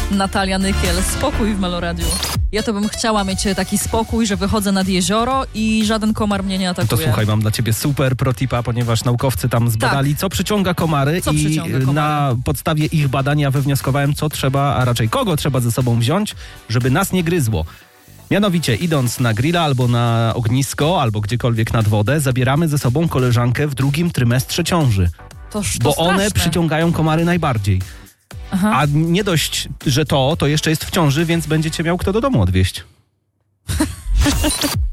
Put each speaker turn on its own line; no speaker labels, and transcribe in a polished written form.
Natalia Nykiel, spokój w Meloradiu. Ja to bym chciała mieć taki spokój, że wychodzę nad jezioro i żaden komar mnie nie atakuje.
To słuchaj, mam dla ciebie super protipa, ponieważ naukowcy tam zbadali, co przyciąga komary na podstawie ich badania wywnioskowałem, co trzeba, a raczej kogo trzeba ze sobą wziąć, żeby nas nie gryzło. Mianowicie, idąc na grilla albo na ognisko, albo gdziekolwiek nad wodę, zabieramy ze sobą koleżankę w drugim trymestrze ciąży.
To
bo
straszne.
One przyciągają komary najbardziej. Aha. A nie dość, że to jeszcze jest w ciąży, więc będziecie miał kto do domu odwieźć.